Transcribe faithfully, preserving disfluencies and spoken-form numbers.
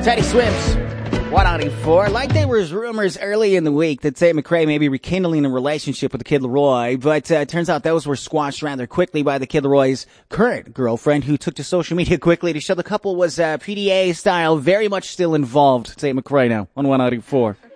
Teddy Swims, one ninety-four. Like there was rumors early in the week that Tate McRae may be rekindling a relationship with the Kid Laroi, but uh, it turns out those were squashed rather quickly by the Kid Laroi's current girlfriend, who took to social media quickly to show the couple was uh, P D A style, very much still involved. Tate McRae now on one ninety-four.